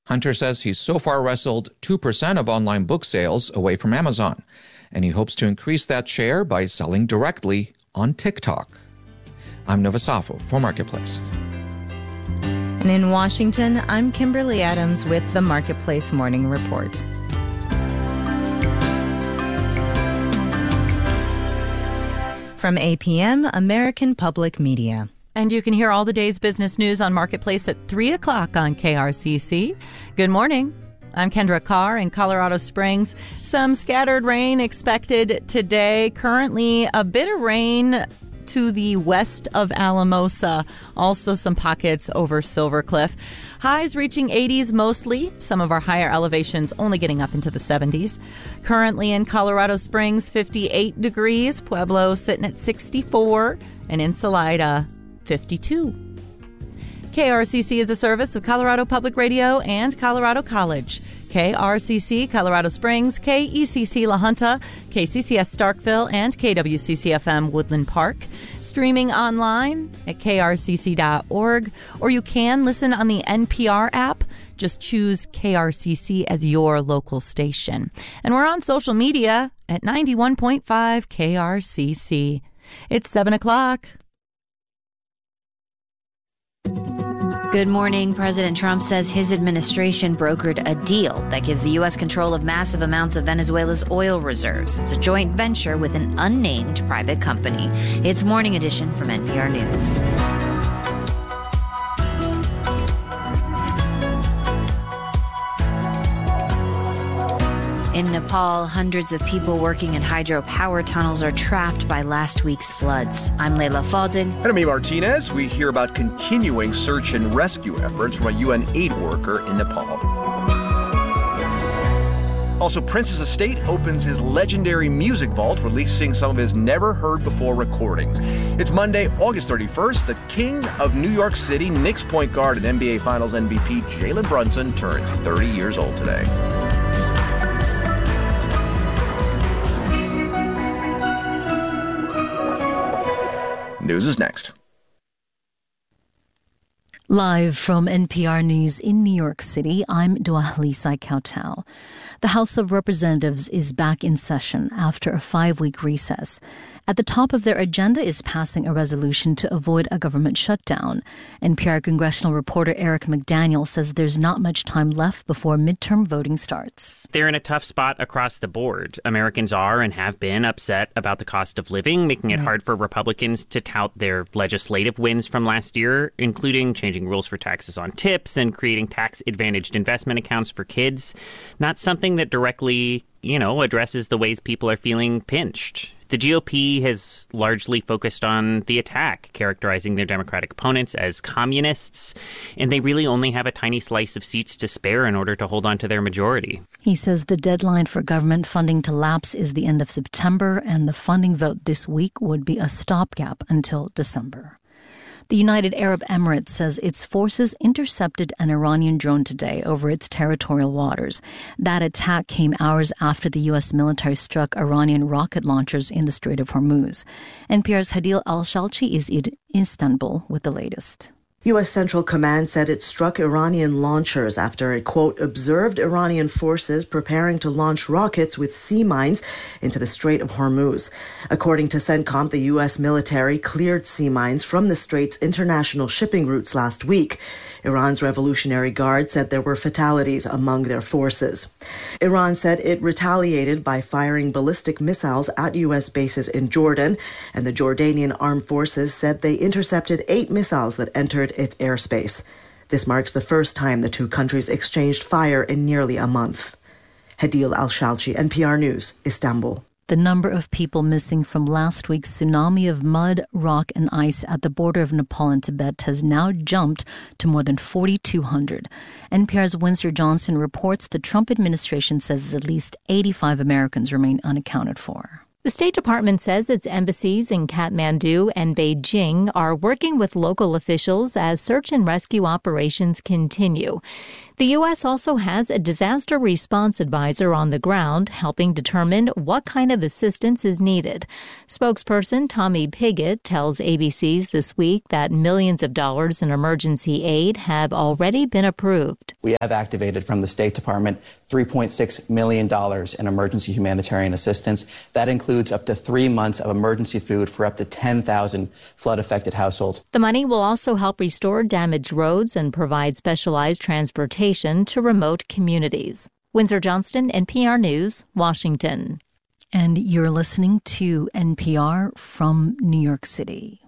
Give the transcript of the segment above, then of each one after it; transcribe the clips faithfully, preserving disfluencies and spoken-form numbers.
Hunter says he's so far wrestled two percent of online book sales away from Amazon, and he hopes to increase that share by selling directly on TikTok. I'm Nova Safo for Marketplace. And in Washington, I'm Kimberly Adams with the Marketplace Morning Report. From A P M, American Public Media. And you can hear all the day's business news on Marketplace at three o'clock on K R C C. Good morning. I'm Kendra Carr in Colorado Springs. Some scattered rain expected today. Currently, a bit of rain to the west of Alamosa. Also some pockets over Silver Cliff. Highs reaching eighties mostly. Some of our higher elevations only getting up into the seventies. Currently in Colorado Springs, fifty-eight degrees. Pueblo sitting at sixty-four. And in Salida, fifty-two. K R C C is a service of Colorado Public Radio and Colorado College. K R C C Colorado Springs, K E C C La Junta, K C C S Starkville, and K W C C F M Woodland Park. Streaming online at K R C C dot org, or you can listen on the N P R app. Just choose K R C C as your local station. And we're on social media at ninety-one point five K R C C. It's seven o'clock. Good morning. President Trump says his administration brokered a deal that gives the U S control of massive amounts of Venezuela's oil reserves. It's a joint venture with an unnamed private company. It's Morning Edition from N P R News. In Nepal, hundreds of people working in hydropower tunnels are trapped by last week's floods. I'm Leila Fadel. And I'm E. Martinez. We hear about continuing search and rescue efforts from a U N aid worker in Nepal. Also, Prince's estate opens his legendary music vault, releasing some of his never-heard-before recordings. It's Monday, August thirty-first. The king of New York City, Knicks point guard and N B A Finals M V P Jalen Brunson turns thirty years old today. News is next. Live from N P R News in New York City, I'm Dwalisa Kautal. The House of Representatives is back in session after a five-week recess. At the top of their agenda is passing a resolution to avoid a government shutdown. N P R congressional reporter Eric McDaniel says there's not much time left before midterm voting starts. They're in a tough spot across the board. Americans are and have been upset about the cost of living, making it right. hard for Republicans to tout their legislative wins from last year, including changing rules for taxes on tips and creating tax-advantaged investment accounts for kids. Not something that directly, you know, addresses the ways people are feeling pinched. The G O P has largely focused on the attack, characterizing their Democratic opponents as communists, and they really only have a tiny slice of seats to spare in order to hold on to their majority. He says the deadline for government funding to lapse is the end of September, and the funding vote this week would be a stopgap until December. The United Arab Emirates says its forces intercepted an Iranian drone today over its territorial waters. That attack came hours after the U S military struck Iranian rocket launchers in the Strait of Hormuz. N P R's Hadil Al-Shalchi is in Istanbul with the latest. U S Central Command said it struck Iranian launchers after it, quote, observed Iranian forces preparing to launch rockets with sea mines into the Strait of Hormuz. According to CENTCOM, the U S military cleared sea mines from the Strait's international shipping routes last week. Iran's Revolutionary Guard said there were fatalities among their forces. Iran said it retaliated by firing ballistic missiles at U S bases in Jordan, and the Jordanian armed forces said they intercepted eight missiles that entered its airspace. This marks the first time the two countries exchanged fire in nearly a month. Hadil Al-Shalchi, N P R News, Istanbul. The number of people missing from last week's tsunami of mud, rock, and ice at the border of Nepal and Tibet has now jumped to more than forty-two hundred. N P R's Winsor Johnson reports the Trump administration says at least eighty-five Americans remain unaccounted for. The State Department says its embassies in Kathmandu and Beijing are working with local officials as search and rescue operations continue. The U S also has a disaster response advisor on the ground helping determine what kind of assistance is needed. Spokesperson Tommy Pigott tells A B C's This Week that millions of dollars in emergency aid have already been approved. We have activated from the State Department three point six million dollars in emergency humanitarian assistance. That includes up to three months of emergency food for up to ten thousand flood-affected households. The money will also help restore damaged roads and provide specialized transportation to remote communities. Windsor Johnston, N P R News, Washington. And you're listening to N P R from New York City.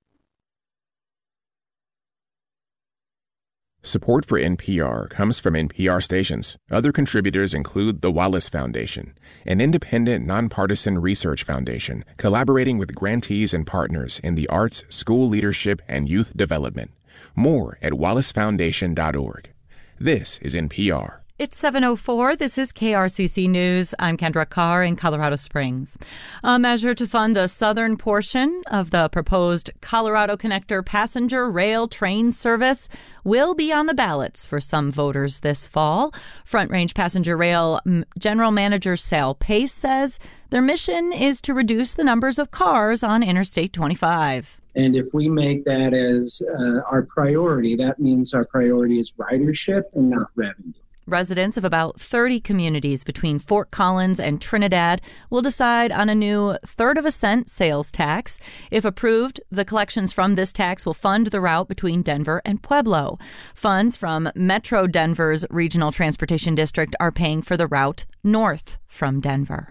Support for N P R comes from N P R stations. Other contributors include the Wallace Foundation, an independent, nonpartisan research foundation collaborating with grantees and partners in the arts, school leadership, and youth development. More at wallace foundation dot org. This is N P R. It's seven oh four. This is K R C C News. I'm Kendra Carr in Colorado Springs. A measure to fund the southern portion of the proposed Colorado Connector passenger rail train service will be on the ballots for some voters this fall. Front Range Passenger Rail General Manager Sal Pace says their mission is to reduce the numbers of cars on Interstate twenty-five. And if we make that as uh, our priority, that means our priority is ridership and not revenue. Residents of about thirty communities between Fort Collins and Trinidad will decide on a new third of a cent sales tax. If approved, the collections from this tax will fund the route between Denver and Pueblo. Funds from Metro Denver's Regional Transportation District are paying for the route north from Denver.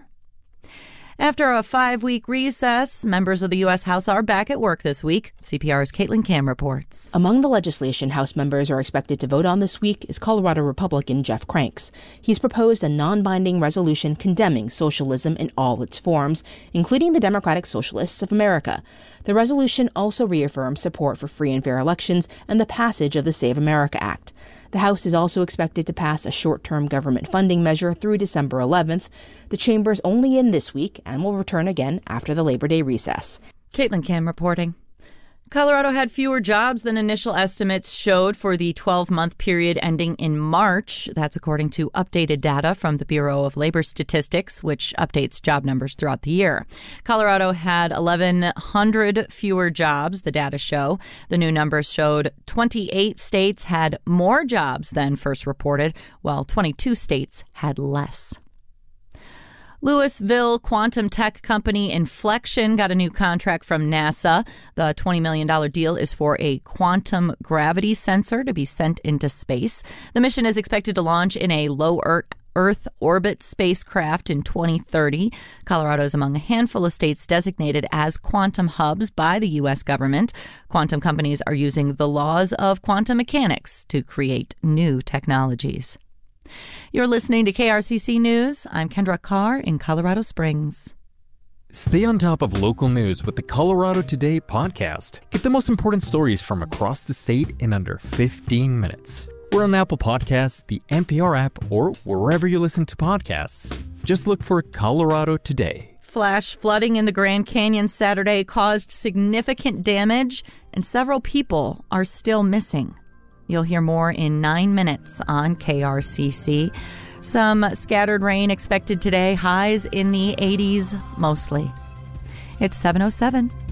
After a five-week recess, members of the U S House are back at work this week. C P R's Caitlin Kam reports. Among the legislation House members are expected to vote on this week is Colorado Republican Jeff Cranks. He's proposed a non-binding resolution condemning socialism in all its forms, including the Democratic Socialists of America. The resolution also reaffirms support for free and fair elections and the passage of the Save America Act. The House is also expected to pass a short-term government funding measure through December eleventh. The chamber's only in this week and will return again after the Labor Day recess. Caitlin Kam reporting. Colorado had fewer jobs than initial estimates showed for the twelve-month period ending in March. That's according to updated data from the Bureau of Labor Statistics, which updates job numbers throughout the year. Colorado had eleven hundred fewer jobs, the data show. The new numbers showed twenty-eight states had more jobs than first reported, while twenty-two states had less. Louisville quantum tech company Inflection got a new contract from NASA. The twenty million dollars deal is for a quantum gravity sensor to be sent into space. The mission is expected to launch in a low Earth orbit spacecraft in twenty thirty. Colorado is among a handful of states designated as quantum hubs by the U S government. Quantum companies are using the laws of quantum mechanics to create new technologies. You're listening to K R C C News. I'm Kendra Carr in Colorado Springs. Stay on top of local news with the Colorado Today podcast. Get the most important stories from across the state in under fifteen minutes. We're on Apple Podcasts, the N P R app, or wherever you listen to podcasts. Just look for Colorado Today. Flash flooding in the Grand Canyon Saturday caused significant damage, and several people are still missing. You'll hear more in nine minutes on K R C C. Some scattered rain expected today, highs in the eighties mostly. It's seven oh seven.